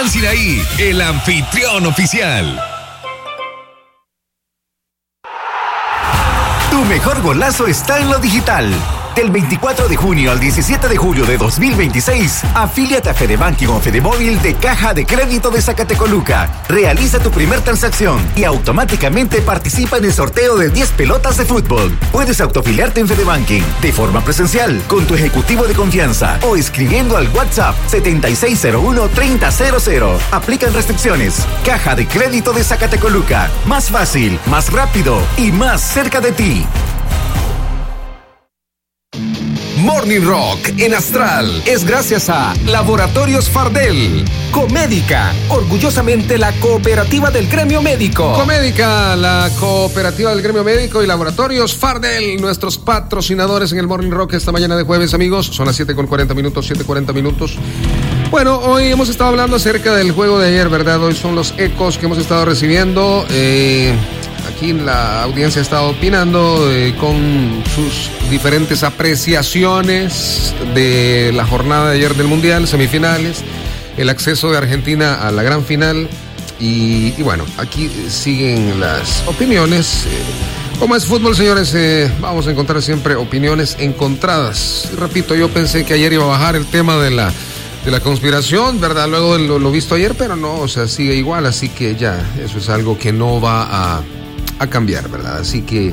Marisol Sinaí, el anfitrión oficial. Tu mejor golazo está en lo digital. Del 24 de junio al 17 de julio de 2026, afíliate a Fedebanking o Fedemóvil de Caja de Crédito de Zacatecoluca. Realiza tu primer transacción y automáticamente participa en el sorteo de 10 pelotas de fútbol. Puedes autoafiliarte en Fedebanking de forma presencial con tu ejecutivo de confianza o escribiendo al WhatsApp 7601-3000. Aplican restricciones. Caja de Crédito de Zacatecoluca. Más fácil, más rápido y más cerca de ti. Morning Rock en Astral es gracias a Laboratorios Fardel. Comédica, orgullosamente la cooperativa del gremio médico. Comédica, la cooperativa del gremio médico y Laboratorios Fardel, nuestros patrocinadores en el Morning Rock esta mañana de jueves, amigos. Son las 7:40, 7:40. Bueno, hoy hemos estado hablando acerca del juego de ayer, ¿verdad? Hoy son los ecos que hemos estado recibiendo. Aquí la audiencia ha estado opinando con sus diferentes apreciaciones de la jornada de ayer del Mundial, semifinales, el acceso de Argentina a la gran final y bueno, aquí siguen las opiniones. Como es fútbol, señores, vamos a encontrar siempre opiniones encontradas. Y repito, yo pensé que ayer iba a bajar el tema de la conspiración, ¿verdad? Luego de lo visto ayer, pero no, o sea, sigue igual, así que ya, eso es algo que no va a cambiar, ¿verdad? Así que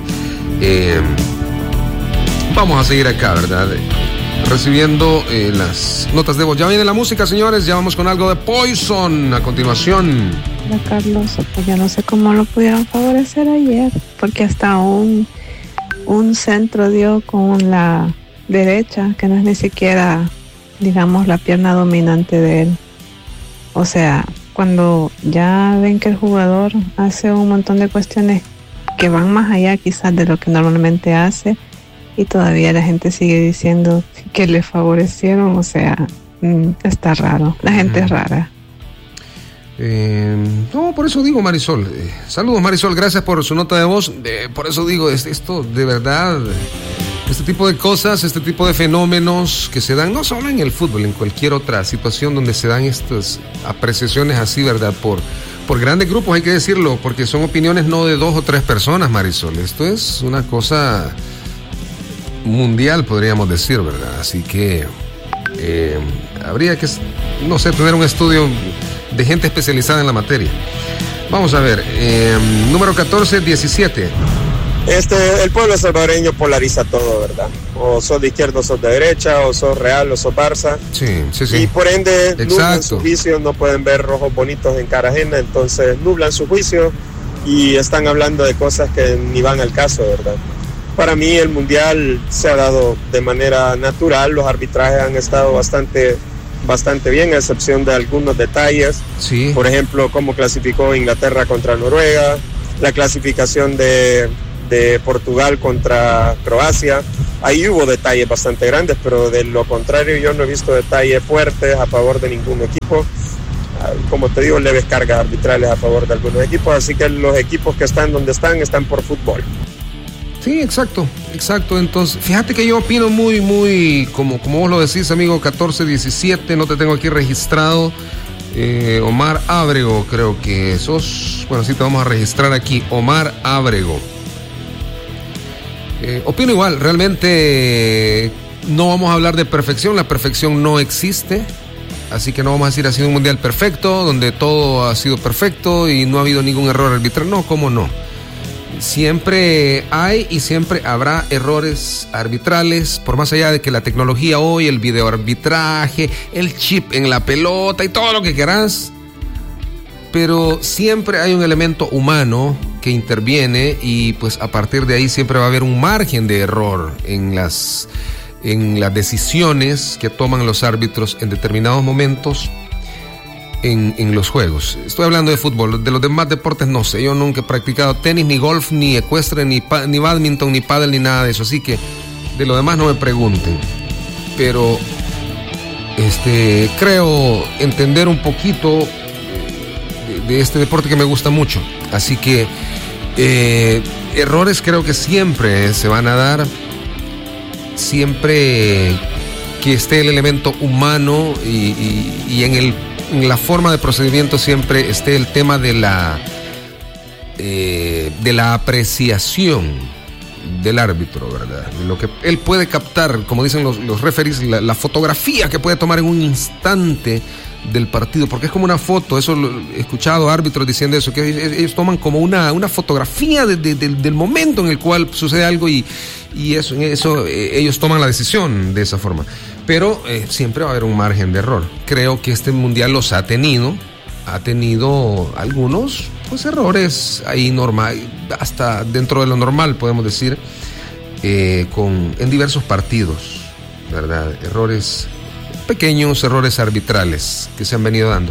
vamos a seguir acá, ¿verdad? Recibiendo las notas de voz. Ya viene la música, señores, ya vamos con algo de Poison a continuación. Hola, Carlos, pues yo no sé cómo lo pudieron favorecer ayer, porque hasta un centro dio con la derecha, que no es ni siquiera, digamos, la pierna dominante de él. O sea, cuando ya ven que el jugador hace un montón de cuestiones que van más allá quizás de lo que normalmente hace, y todavía la gente sigue diciendo que le favorecieron, o sea, está raro, la gente es rara. No, por eso digo, Marisol, saludos, Marisol, gracias por su nota de voz. Por eso digo, esto de verdad, este tipo de cosas, este tipo de fenómenos que se dan no solo en el fútbol, en cualquier otra situación donde se dan estas apreciaciones así, ¿verdad? Por grandes grupos, hay que decirlo, porque son opiniones no de 2 o 3 personas, Marisol. Esto es una cosa mundial, podríamos decir, ¿verdad? Así que habría que, no sé, tener un estudio de gente especializada en la materia. Vamos a ver, número 14-17. El pueblo salvadoreño polariza todo, ¿verdad? O sos de izquierda o sos de derecha, o sos Real o sos Barça. Sí. Y por ende nublan su juicio, no pueden ver rojos bonitos en cara ajena, entonces nublan su juicio y están hablando de cosas que ni van al caso, ¿verdad? Para mí el Mundial se ha dado de manera natural, los arbitrajes han estado bastante bien, a excepción de algunos detalles. Sí. Por ejemplo, cómo clasificó Inglaterra contra Noruega, la clasificación de Portugal contra Croacia. Ahí hubo detalles bastante grandes, pero de lo contrario yo no he visto detalles fuertes a favor de ningún equipo. Como te digo, leves cargas arbitrales a favor de algunos equipos, así que los equipos que están donde están por fútbol. Sí, exacto. Entonces, fíjate que yo opino muy, como vos lo decís, amigo, 14-17, no te tengo aquí registrado. Omar Ábrego, creo que sos. Bueno, sí, te vamos a registrar aquí, Omar Ábrego. Opino igual, realmente no vamos a hablar de perfección, la perfección no existe, así que no vamos a decir ha sido un mundial perfecto, donde todo ha sido perfecto y no ha habido ningún error arbitral, no, ¿cómo no? Siempre hay y siempre habrá errores arbitrales, por más allá de que la tecnología hoy, el videoarbitraje, el chip en la pelota y todo lo que quieras, pero siempre hay un elemento humano que interviene y pues a partir de ahí siempre va a haber un margen de error en las decisiones que toman los árbitros en determinados momentos en los juegos. Estoy hablando de fútbol, de los demás deportes no sé, yo nunca he practicado tenis, ni golf, ni ecuestre, ni badminton, ni pádel, ni nada de eso, así que de lo demás no me pregunten, pero creo entender un poquito de este deporte que me gusta mucho, así que errores creo que siempre se van a dar, siempre que esté el elemento humano y en el en la forma de procedimiento siempre esté el tema de la apreciación del árbitro, ¿verdad? Lo que él puede captar, como dicen los referees, la fotografía que puede tomar en un instante del partido, porque es como una foto. Eso he escuchado árbitros diciendo eso, que ellos toman como una fotografía del momento en el cual sucede algo y eso ellos toman la decisión de esa forma. Pero siempre va a haber un margen de error. Creo que este mundial los ha tenido algunos pues errores ahí normal, hasta dentro de lo normal podemos decir, en diversos partidos, ¿verdad? Pequeños errores arbitrales que se han venido dando.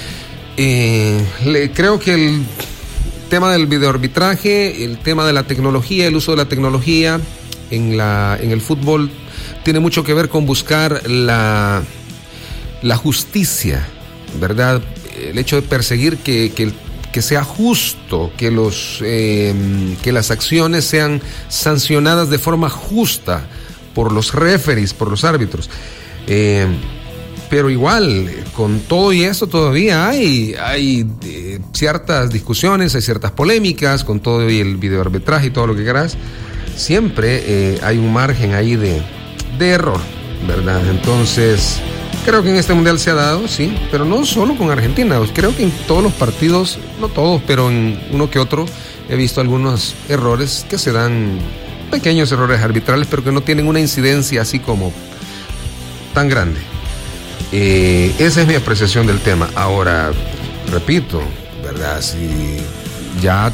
Creo que el tema del videoarbitraje, el tema de la tecnología, el uso de la tecnología en el fútbol tiene mucho que ver con buscar la justicia, ¿verdad? El hecho de perseguir que sea justo, que las acciones sean sancionadas de forma justa por los referees, por los árbitros. Pero igual, con todo y eso todavía hay ciertas discusiones, hay ciertas polémicas, con todo y el videoarbitraje y todo lo que quieras. Siempre hay un margen ahí de error, ¿verdad? Entonces, creo que en este mundial se ha dado, sí, pero no solo con Argentina. Creo que en todos los partidos, no todos, pero en uno que otro, he visto algunos errores que se dan, pequeños errores arbitrales, pero que no tienen una incidencia así como tan grande. Esa es mi apreciación del tema. Ahora, repito, ¿verdad? Si ya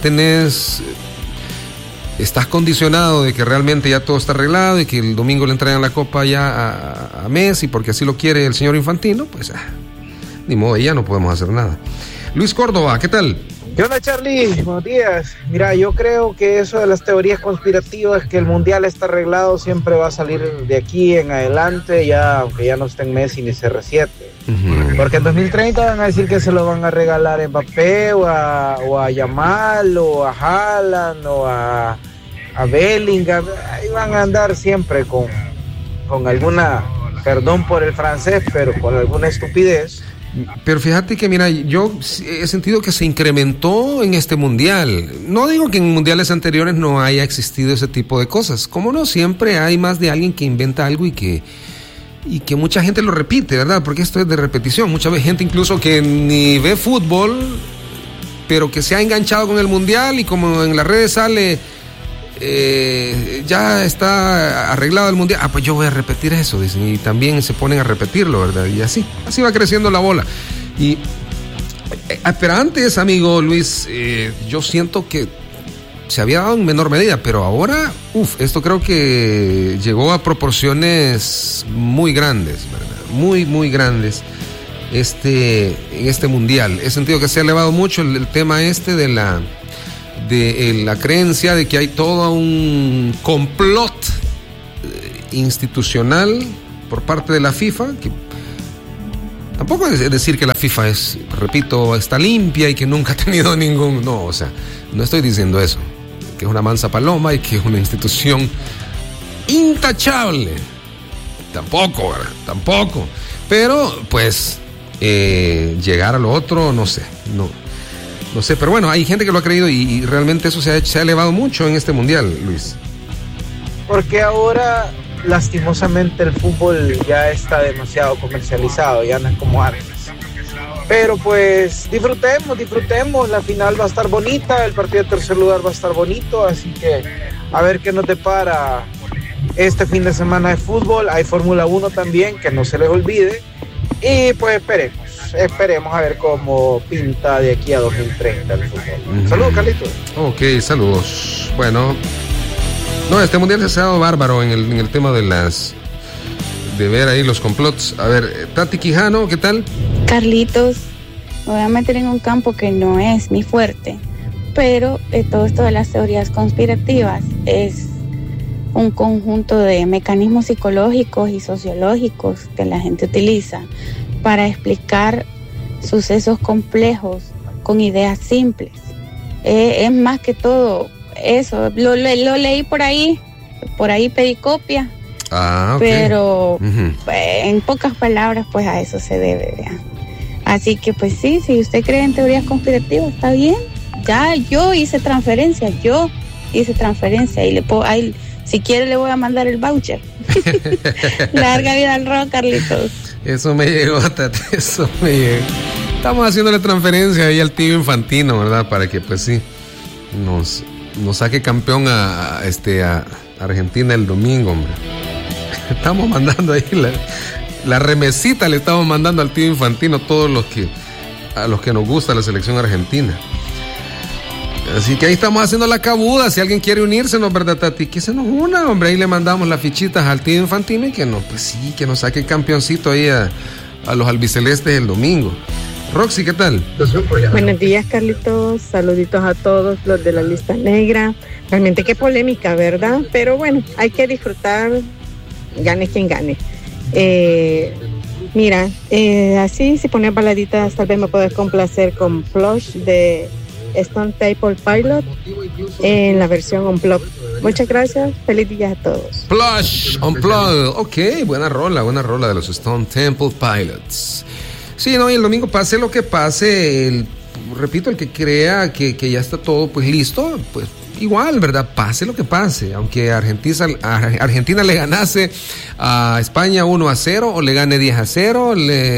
estás condicionado de que realmente ya todo está arreglado y que el domingo le entregan la copa ya a Messi porque así lo quiere el señor Infantino, pues ni modo, ya no podemos hacer nada. Luis Córdoba, ¿qué tal? ¿Qué onda, Charlie? Buenos días. Mira, yo creo que eso de las teorías conspirativas, que el mundial está arreglado, siempre va a salir de aquí en adelante, ya aunque ya no esté en Messi ni CR7. Uh-huh. Porque en 2030 van a decir que se lo van a regalar a Mbappé o a Yamal o a Haaland o a Bellingham. Ahí van a andar siempre con alguna, perdón por el francés, pero con alguna estupidez. Pero fíjate que, mira, yo he sentido que se incrementó en este mundial. No digo que en mundiales anteriores no haya existido ese tipo de cosas. Como no, siempre hay más de alguien que inventa algo y que mucha gente lo repite, ¿verdad? Porque esto es de repetición. Mucha gente incluso que ni ve fútbol, pero que se ha enganchado con el mundial y como en las redes sale... ya está arreglado el mundial, pues yo voy a repetir eso, dicen, y también se ponen a repetirlo, ¿verdad? Y así va creciendo la bola. Pero antes, amigo Luis, yo siento que se había dado en menor medida, pero ahora, esto creo que llegó a proporciones muy grandes, ¿verdad? Muy, muy grandes en este mundial. He sentido que se ha elevado mucho el tema de la creencia de que hay todo un complot institucional por parte de la FIFA, que tampoco es decir que la FIFA está limpia y que nunca ha tenido no, o sea, no estoy diciendo eso, que es una mansa paloma y que es una institución intachable, tampoco, ¿verdad? Tampoco, pero pues llegar a lo otro, no sé, pero bueno, hay gente que lo ha creído y realmente eso se ha elevado mucho en este mundial, Luis. Porque ahora, lastimosamente, el fútbol ya está demasiado comercializado, ya no es como antes. Pero pues disfrutemos, la final va a estar bonita, el partido de tercer lugar va a estar bonito, así que a ver qué nos depara este fin de semana de fútbol. Hay Fórmula 1 también, que no se les olvide, y pues esperemos a ver cómo pinta de aquí a 2030 el fútbol. Saludos, Carlitos. Ok, saludos. Bueno, no, este mundial se ha dado bárbaro en el tema de ver ahí los complots. A ver, Tati Quijano, ¿qué tal? Carlitos, me voy a meter en un campo que no es mi fuerte, pero todo esto de las teorías conspirativas es un conjunto de mecanismos psicológicos y sociológicos que la gente utiliza para explicar sucesos complejos con ideas simples. Es más que todo eso. Lo leí por ahí pedí copia. Okay. Pero en pocas palabras, pues a eso se debe, Así que pues sí, si usted cree en teorías conspirativas, está bien. Ya yo hice transferencia y le puedo, ahí, si quiere le voy a mandar el voucher. Larga vida al rock, Carlitos. Eso me llegó, Tati, eso me llegó. Estamos haciéndole transferencia ahí al tío Infantino, ¿verdad? Para que pues sí nos saque campeón a Argentina el domingo, hombre. Estamos mandando ahí la remesita, le estamos mandando al tío Infantino a los que nos gusta la selección argentina. Así que ahí estamos haciendo la cabuda. Si alguien quiere unirse, ¿no, verdad, Tati? Que se nos una, hombre. Ahí le mandamos las fichitas al tío Infantino y que nos saque el campeoncito ahí a los albicelestes el domingo. Roxy, ¿qué tal? Buenos días, Carlitos. Saluditos a todos los de la lista negra. Realmente qué polémica, ¿verdad? Pero bueno, hay que disfrutar, gane quien gane. Mira, así si pones baladitas, tal vez me puedes complacer con Plush de Stone Temple Pilot en la versión Unplugged. Muchas gracias, feliz día a todos. Plush, Unplugged, ok, buena rola de los Stone Temple Pilots. Sí, no, y el domingo pase lo que pase, repito, el que crea que ya está todo pues listo, pues igual, ¿verdad? Pase lo que pase, aunque Argentina le ganase a España 1-0 o le gane 10-0,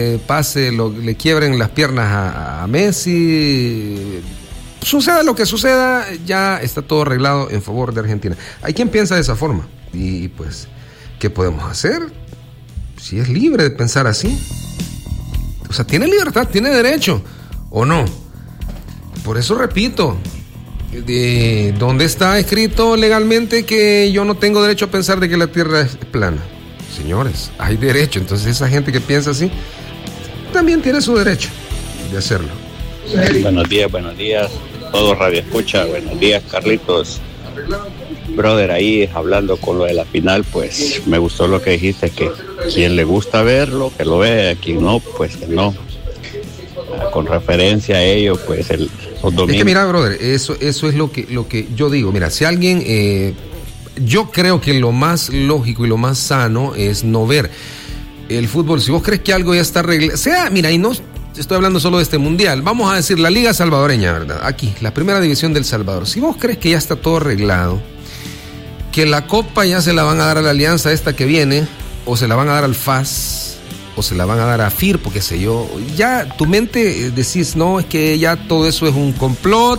le quiebren las piernas a Messi. Suceda lo que suceda, ya está todo arreglado en favor de Argentina. Hay quien piensa de esa forma. Y pues, ¿qué podemos hacer? Si es libre de pensar así. O sea, tiene libertad, tiene derecho, ¿o no? Por eso repito, ¿dónde está escrito legalmente que yo no tengo derecho a pensar de que la Tierra es plana? Señores, hay derecho. Entonces esa gente que piensa así, también tiene su derecho de hacerlo. Buenos días, todos Radio Escucha, buenos días, Carlitos. Brother, ahí hablando con lo de la final, pues me gustó lo que dijiste, que quien le gusta verlo, que lo vea, quien no, pues que no. Con referencia a ello, pues los domingos. Es que mira, brother, eso es lo que yo digo. Mira, si alguien, yo creo que lo más lógico y lo más sano es no ver el fútbol. Si vos crees que algo ya está arreglado, mira, y no estoy hablando solo de este mundial, vamos a decir la Liga Salvadoreña, ¿verdad? Aquí, la primera división del Salvador. Si vos crees que ya está todo arreglado, que la copa ya se la van a dar a la alianza esta que viene, o se la van a dar al FAS, o se la van a dar a Firpo, qué sé yo, ya tu mente decís, no, es que ya todo eso es un complot,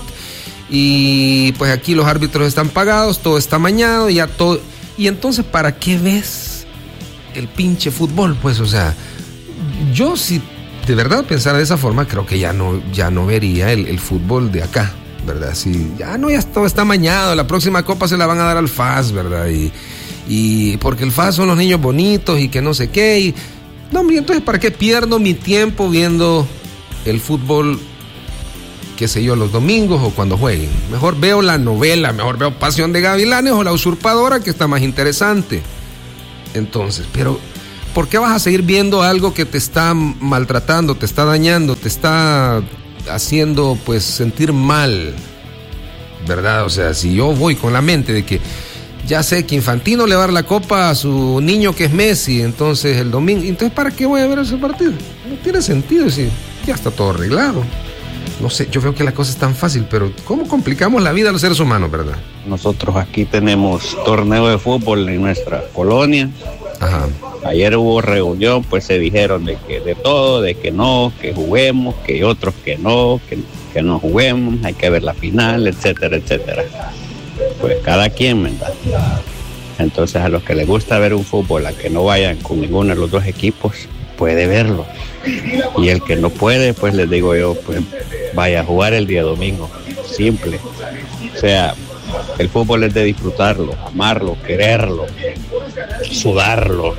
y pues aquí los árbitros están pagados, todo está amañado, ya todo, y entonces ¿para qué ves el pinche fútbol? Pues, o sea, yo si de verdad pensara de esa forma, creo que ya no vería el fútbol de acá, ¿verdad? Si ya todo está amañado, la próxima copa se la van a dar al FAS, ¿verdad? Y porque el FAS son los niños bonitos y que no sé qué, y no, entonces ¿para qué pierdo mi tiempo viendo el fútbol, qué sé yo, los domingos o cuando jueguen? Mejor veo la novela, mejor veo Pasión de Gavilanes o La Usurpadora, que está más interesante. Entonces, pero ¿por qué vas a seguir viendo algo que te está maltratando, te está dañando, te está haciendo pues sentir mal, ¿verdad? O sea, si yo voy con la mente de que ya sé que Infantino le va a dar la copa a su niño que es Messi, entonces el domingo, entonces ¿para qué voy a ver ese partido? No tiene sentido, si ya está todo arreglado. No sé, yo veo que la cosa es tan fácil, pero ¿cómo complicamos la vida a los seres humanos, verdad? Nosotros aquí tenemos torneo de fútbol en nuestra colonia. Ajá. Ayer hubo reunión, pues se dijeron de que de todo, de que no, que juguemos, que otros que no juguemos, hay que ver la final, etcétera, etcétera. Pues cada quien, ¿verdad? Entonces a los que les gusta ver un fútbol, a que no vayan con ninguno de los dos equipos, puede verlo. Y el que no puede, pues les digo yo, pues vaya a jugar el día domingo. Simple. O sea, el fútbol es de disfrutarlo, amarlo, quererlo, sudarlo.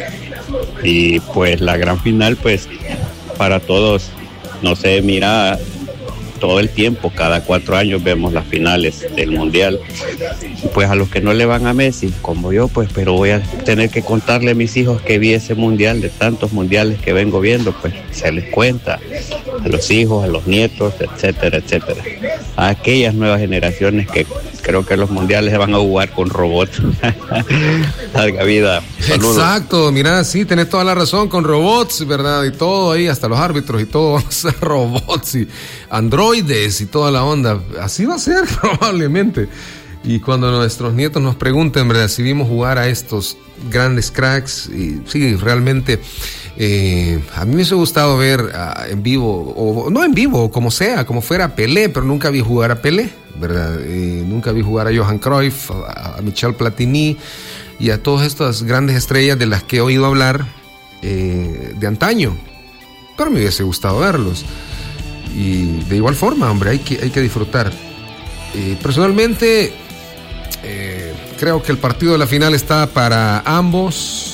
Y pues la gran final, pues para todos, no sé, mira, todo el tiempo, cada 4 años vemos las finales del mundial. Pues a los que no le van a Messi, como yo, pues, pero voy a tener que contarle a mis hijos que vi ese mundial, de tantos mundiales que vengo viendo, pues se les cuenta a los hijos, a los nietos, etcétera, etcétera. A aquellas nuevas generaciones que creo que los mundiales se van a jugar con robots. Larga vida. Saludos. Exacto, mira, sí, tenés toda la razón, con robots, ¿verdad? Y todo ahí, hasta los árbitros y todo, van a ser robots y androides y toda la onda. Así va a ser probablemente. Y cuando nuestros nietos nos pregunten, ¿verdad?, si vimos jugar a estos grandes cracks, y sí, realmente a mí me hubiese gustado ver en vivo, o no en vivo, como sea, como fuera Pelé, pero nunca vi jugar a Pelé, ¿verdad? Nunca vi jugar a Johan Cruyff, a Michel Platini y a todas estas grandes estrellas de las que he oído hablar de antaño, pero me hubiese gustado verlos. Y de igual forma, hombre, hay que disfrutar. Personalmente creo que el partido de la final está para ambos.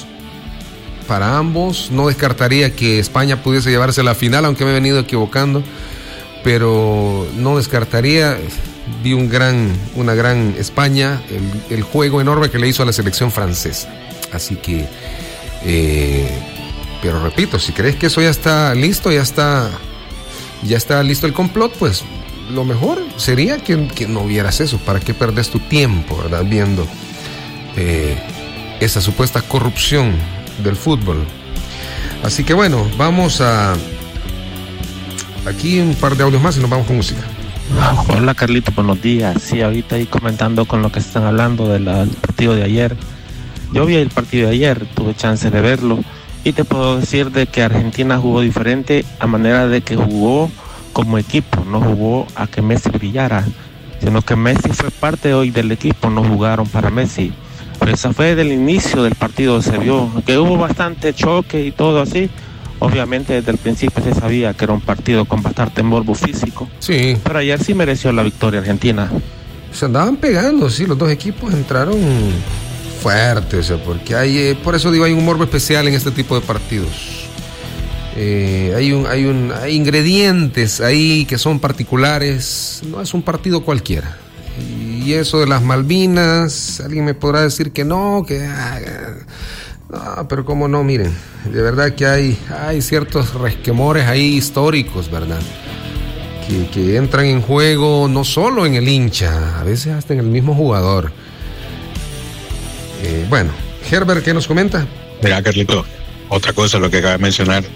No descartaría que España pudiese llevarse a la final, aunque me he venido equivocando, pero no descartaría. Vi una gran España, el juego enorme que le hizo a la selección francesa. Así que pero repito, si crees que eso ya está listo, ya está listo el complot, pues lo mejor sería que no vieras eso. ¿Para qué perdés tu tiempo, verdad, viendo esa supuesta corrupción del fútbol? Así que bueno, vamos a aquí un par de audios más y nos vamos con música. Hola Carlito, buenos días. Sí, ahorita ahí comentando con lo que están hablando del partido de ayer. Yo vi el partido de ayer, tuve chance de verlo y te puedo decir de que Argentina jugó diferente a manera de que jugó como equipo, no jugó a que Messi brillara, sino que Messi fue parte hoy del equipo, no jugaron para Messi. Pero eso fue del inicio del partido, se vio que hubo bastante choque y todo así. Obviamente desde el principio se sabía que era un partido con bastante morbo físico. Sí. Pero ayer sí mereció la victoria Argentina. Se andaban pegando, sí, los dos equipos entraron fuertes, o sea, porque hay, por eso digo, hay un morbo especial en este tipo de partidos. Hay ingredientes ahí que son particulares, no es un partido cualquiera. Y eso de las Malvinas, alguien me podrá decir que no, no, pero cómo no, miren, de verdad que hay ciertos resquemores ahí históricos, ¿verdad? Que entran en juego no solo en el hincha, a veces hasta en el mismo jugador. Bueno, Herbert, ¿qué nos comenta? Mira, Carlito, otra cosa, lo que acaba de mencionar,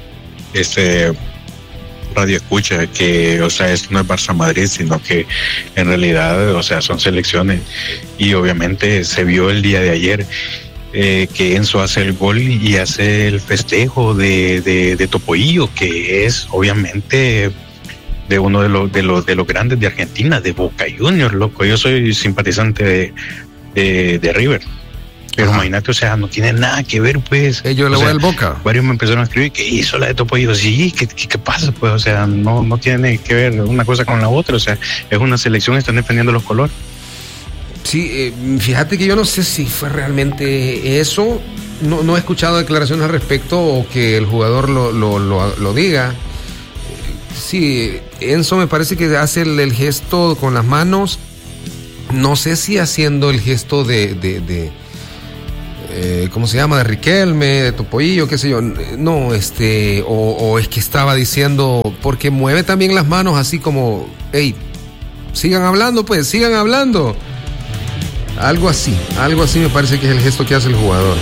radio escucha, que, o sea, esto no es Barça Madrid, sino que en realidad, o sea, son selecciones, y obviamente se vio el día de ayer que Enzo hace el gol y hace el festejo de Topoillo, que es obviamente de uno de los grandes de Argentina, de Boca Juniors, loco. Yo soy simpatizante de River, pero imagínate, o sea, no tiene nada que ver, pues. Yo le voy al Boca. Varios me empezaron a escribir que hizo la de Topoillo. Sí, ¿qué pasa? Pues, o sea, no tiene que ver una cosa con la otra, o sea, es una selección, están defendiendo los colores. Sí, fíjate que yo no sé si fue realmente eso. No he escuchado declaraciones al respecto o que el jugador lo diga. Sí, Enzo me parece que hace el gesto con las manos. No sé si haciendo el gesto de ¿cómo se llama? De Riquelme, de Topoillo, qué sé yo. No, o es que estaba diciendo, porque mueve también las manos así como, hey, sigan hablando, pues, sigan hablando. Algo así me parece que es el gesto que hace el jugador.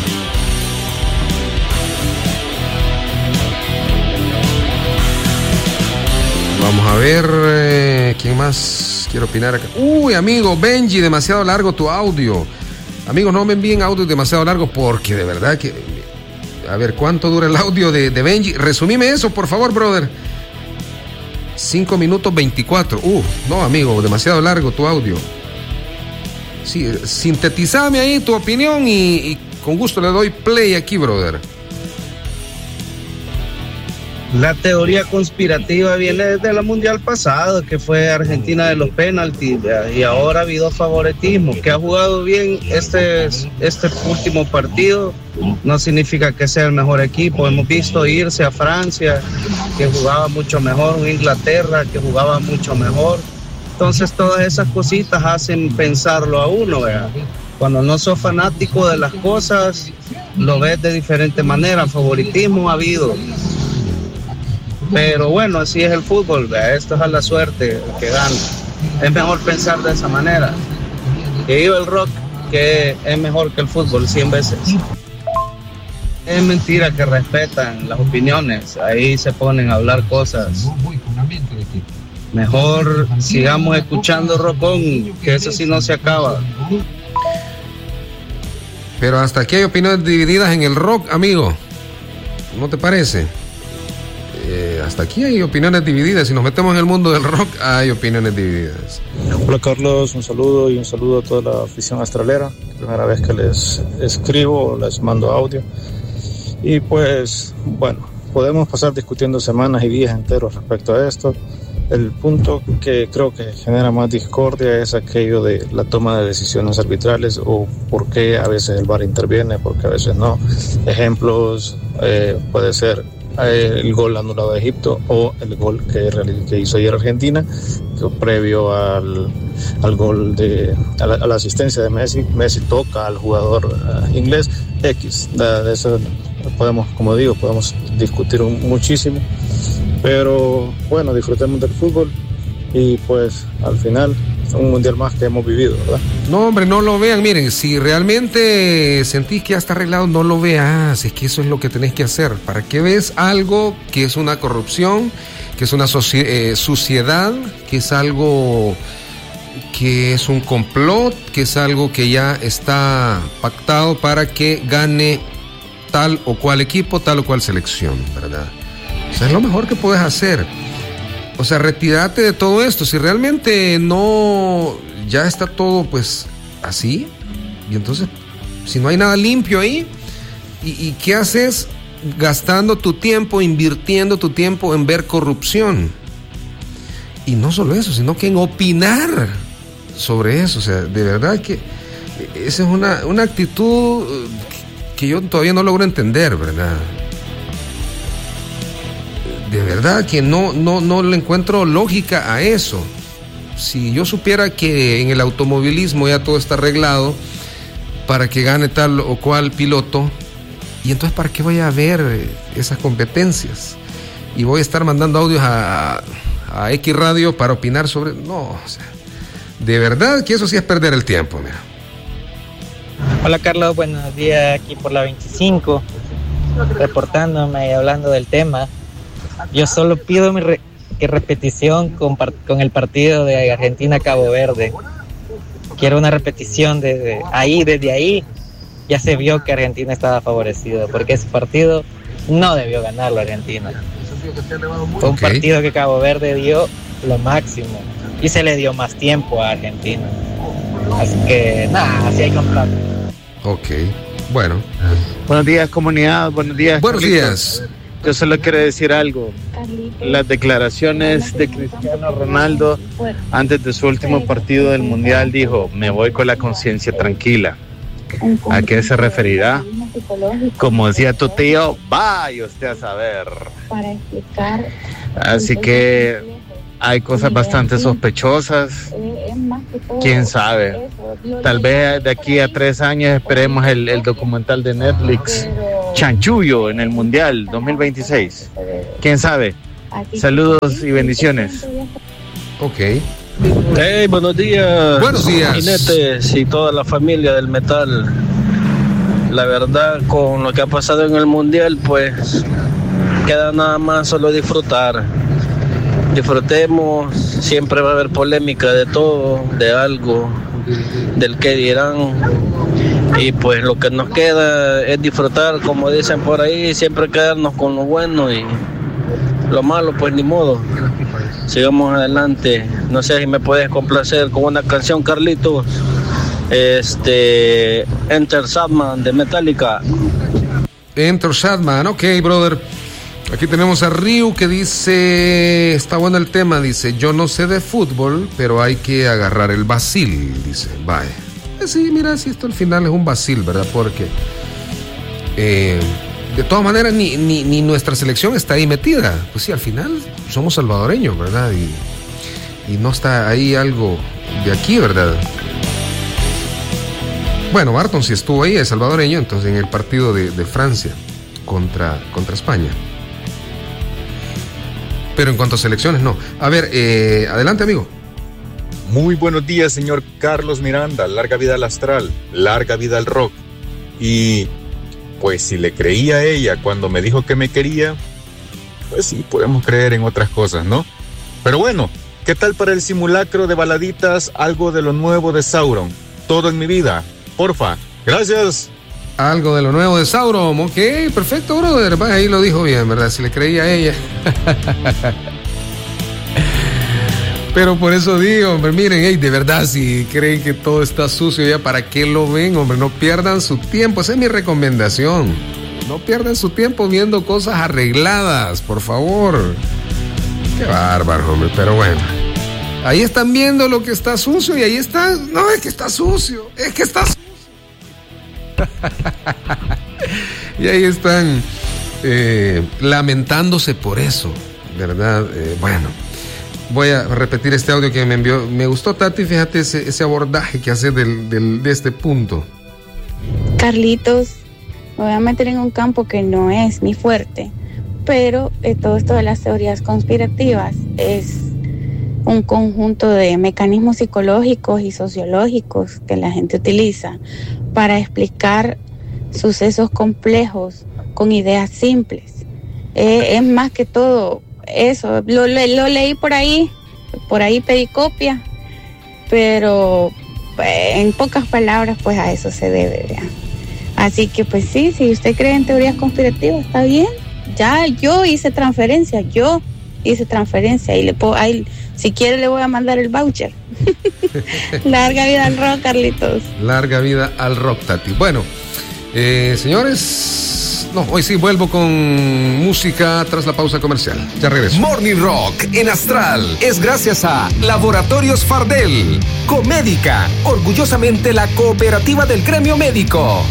Vamos a ver, ¿quién más quiere opinar acá? Uy, amigo, Benji, demasiado largo tu audio. Amigos, no me envíen audios demasiado largos porque de verdad que... A ver, ¿cuánto dura el audio de Benji? Resumime eso, por favor, brother. 5 minutos 24. No, amigo, demasiado largo tu audio. Sí, sintetizame ahí tu opinión y con gusto le doy play aquí, brother. La teoría conspirativa viene desde la mundial pasado, que fue Argentina de los penaltis, y ahora ha habido favoritismo. Que ha jugado bien este último partido no significa que sea el mejor equipo. Hemos visto irse a Francia, que jugaba mucho mejor, o Inglaterra, que jugaba mucho mejor. Entonces todas esas cositas hacen pensarlo a uno, ¿verdad? Cuando no sos fanático de las cosas, lo ves de diferente manera. Favoritismo ha habido. Pero bueno, así es el fútbol, ¿verdad? Esto es a la suerte, el que gana. Es mejor pensar de esa manera. Que viva el rock, que es mejor que el fútbol 100 veces. Es mentira que respetan las opiniones, ahí se ponen a hablar cosas. Mejor sigamos escuchando rockón, que eso sí no se acaba. Pero hasta aquí hay opiniones divididas en el rock, amigo. ¿No te parece? Hasta aquí hay opiniones divididas. Si nos metemos en el mundo del rock, hay opiniones divididas. Hola Carlos, un saludo y un saludo a toda la afición astralera. Primera vez que les escribo, les mando audio. Y pues, bueno, podemos pasar discutiendo semanas y días enteros respecto a esto. El punto que creo que genera más discordia es aquello de la toma de decisiones arbitrales o por qué a veces el VAR interviene, porque a veces no. Ejemplos puede ser el gol anulado de Egipto o el gol que hizo ayer Argentina, que previo al gol a la asistencia de Messi toca al jugador inglés X. De eso podemos, como digo, podemos discutir muchísimo, pero bueno, disfrutemos del fútbol y pues al final un mundial más que hemos vivido, ¿verdad? No, hombre, no lo vean. Miren, si realmente sentís que ya está arreglado, no lo veas. Es que eso es lo que tenés que hacer. ¿Para qué ves algo que es una corrupción, que es una suciedad, que es algo que es un complot, que es algo que ya está pactado para que gane tal o cual equipo, tal o cual selección, ¿verdad? O sea, es lo mejor que puedes hacer. O sea, retírate de todo esto. Si realmente no, ya está todo pues así, y entonces si no hay nada limpio ahí, ¿y qué haces gastando tu tiempo, invirtiendo tu tiempo en ver corrupción? Y no solo eso, sino que en opinar sobre eso. O sea, de verdad que esa es una actitud que yo todavía no logro entender, ¿verdad? De verdad que no le encuentro lógica a eso. Si yo supiera que en el automovilismo ya todo está arreglado para que gane tal o cual piloto, y entonces ¿para qué voy a ver esas competencias? Y voy a estar mandando audios a X Radio para opinar sobre... No, o sea, de verdad que eso sí es perder el tiempo, mira. Hola Carlos, buenos días, aquí por la 25, reportándome y hablando del tema. Yo solo pido que repetición con el partido de Argentina-Cabo Verde. Quiero una repetición desde ahí. Ya se vio que Argentina estaba favorecido, porque ese partido no debió ganarlo Argentina. Fue un partido que Cabo Verde dio lo máximo y se le dio más tiempo a Argentina. Así que nada, así hay complot. Ok, bueno. Buenos días, comunidad. Buenos días. Buenos días. Yo solo quiero decir algo. Las declaraciones de Cristiano Ronaldo antes de su último partido del Mundial dijo: me voy con la conciencia tranquila. ¿A qué se referirá? Como decía tu tío, vaya usted a saber. Así que hay cosas bastante sospechosas. ¿Quién sabe? Tal vez de aquí a 3 años esperemos el documental de Netflix Chanchullo en el Mundial 2026. ¿Quién sabe? Saludos y bendiciones. Ok. Hey, buenos días. Buenos días. Jinetes y toda la familia del metal. La verdad, con lo que ha pasado en el Mundial, pues queda nada más solo disfrutar. Disfrutemos, siempre va a haber polémica de todo, de algo, del que dirán. Y pues lo que nos queda es disfrutar, como dicen por ahí, siempre quedarnos con lo bueno y lo malo pues ni modo. Sigamos adelante. No sé si me puedes complacer con una canción, Carlitos. Enter Sandman de Metallica. Enter Sandman, ok, brother. Aquí tenemos a Ryu que dice, está bueno el tema, dice, yo no sé de fútbol, pero hay que agarrar el vacil, dice, bye. Sí, mira, si esto al final es un vacil, ¿verdad? Porque de todas maneras ni nuestra selección está ahí metida. Pues sí, al final somos salvadoreños, ¿verdad? Y no está ahí algo de aquí, ¿verdad? Bueno, Barton sí estuvo ahí, es salvadoreño, entonces en el partido de Francia contra España. Pero en cuanto a selecciones, no. A ver, adelante, amigo. Muy buenos días, señor Carlos Miranda. Larga vida al astral, larga vida al rock. Y pues si le creí a ella cuando me dijo que me quería, pues sí, podemos creer en otras cosas, ¿no? Pero bueno, ¿qué tal para el simulacro de baladitas? Algo de lo nuevo de Sauron. Todo en mi vida, porfa. Gracias. Algo de lo nuevo de Sauron. Ok, perfecto, brother. Ahí lo dijo bien, ¿verdad? Si le creía a ella. Pero por eso digo, hombre, miren, hey, de verdad, si creen que todo está sucio ya, ¿para qué lo ven, hombre? No pierdan su tiempo, esa es mi recomendación. No pierdan su tiempo viendo cosas arregladas, por favor. Qué bárbaro, hombre, pero bueno. Ahí están viendo lo que está sucio y ahí está, no, es que está sucio, es que está sucio. Y ahí están lamentándose por eso, ¿verdad? Bueno. Voy a repetir este audio que me envió. Me gustó, Tati, fíjate ese abordaje que hace de este punto. Carlitos, me voy a meter en un campo que no es mi fuerte, pero todo esto de las teorías conspirativas es un conjunto de mecanismos psicológicos y sociológicos que la gente utiliza para explicar sucesos complejos con ideas simples. Es más que todo eso, lo leí por ahí pedí copia, pero en pocas palabras pues a eso se debe, ¿verdad? Así que pues sí, si usted cree en teorías conspirativas, está bien. Ya yo hice transferencia y le puedo, ahí, si quiere le voy a mandar el voucher. Larga vida al rock, Carlitos. Larga vida al rock, Tati. Bueno, señores, no, hoy sí vuelvo con música tras la pausa comercial. Ya regreso. Morning Rock en Astral es gracias a Laboratorios Fardel, Comédica, orgullosamente la cooperativa del gremio médico.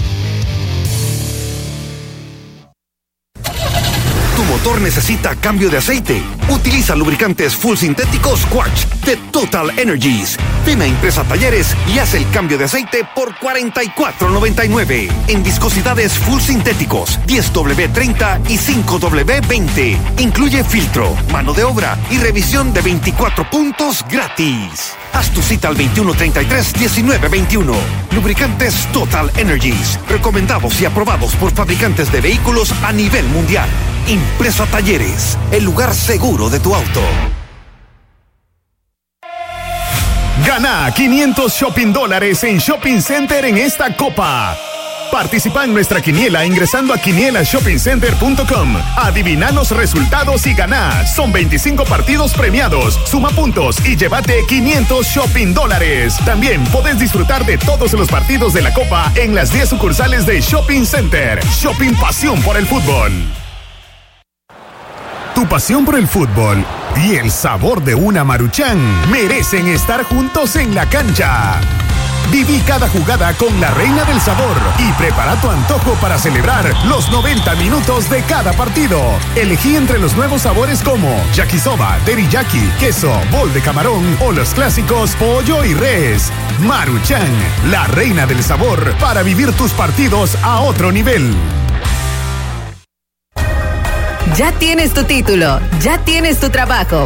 Tu motor necesita cambio de aceite. Utiliza lubricantes full sintéticos Quartz de Total Energies. Ven a Impresa Talleres y haz el cambio de aceite por $44.99. En viscosidades full sintéticos 10W30 y 5W20. Incluye filtro, mano de obra y revisión de 24 puntos gratis. Haz tu cita al 2133-1921. Lubricantes Total Energies. Recomendados y aprobados por fabricantes de vehículos a nivel mundial. Impresa Talleres, el lugar seguro de tu auto. Gana 500 shopping dólares en Shopping Center en esta Copa. Participa en nuestra quiniela ingresando a quinielashoppincenter.com. Adivina los resultados y gana. Son 25 partidos premiados. Suma puntos y llévate 500 shopping dólares. También puedes disfrutar de todos los partidos de la Copa en las 10 sucursales de Shopping Center. Shopping Pasión por el Fútbol. Tu pasión por el fútbol y el sabor de una Maruchan merecen estar juntos en la cancha. Viví cada jugada con la reina del sabor y prepara tu antojo para celebrar los 90 minutos de cada partido. Elegí entre los nuevos sabores como yakisoba, teriyaki, queso, bol de camarón o los clásicos pollo y res. Maruchan, la reina del sabor para vivir tus partidos a otro nivel. Ya tienes tu título, ya tienes tu trabajo,